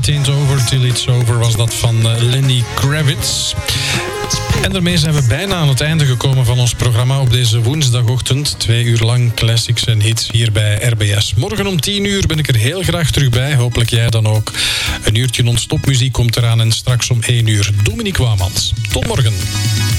It Ain't Over Till It's Over was dat van Lenny Kravitz. En daarmee zijn we bijna aan het einde gekomen van ons programma op deze woensdagochtend. 2 uur lang classics en hits hier bij RBS. Morgen om 10 uur ben ik er heel graag terug bij. Hopelijk jij dan ook. Een uurtje non-stop muziek komt eraan en straks om 1 uur Dominique Wamans. Tot morgen.